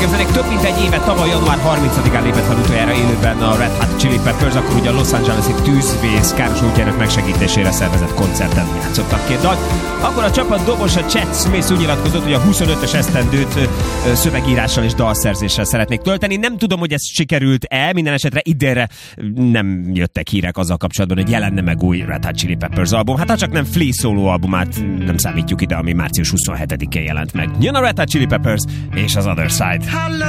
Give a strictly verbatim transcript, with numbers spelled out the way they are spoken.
zenék több mint egy éve, tavaly január harmincadikán lépett fel utoljára élőben a Red Hot Chili Peppers, akkor ugye a Los Angeles-i tűzvész károsultjának megsegítésére szervezett koncerten játszottak két dalt. Akkor a csapat dobosa Chad Smith úgy nyilatkozott, hogy a huszonötös esztendőt szövegírással és dalszerzéssel szeretnék tölteni. Nem tudom, hogy ez sikerült el, minden esetre idénre nem jöttek hírek azzal kapcsolatban, hogy jelenne meg új Red Hot Chili Peppers album. Hát ha csak nem Flea szóló albumát nem számítjuk ide, ami március huszonhetedikén jelent meg. Jön a Red Hot Chili Peppers és az Other Side.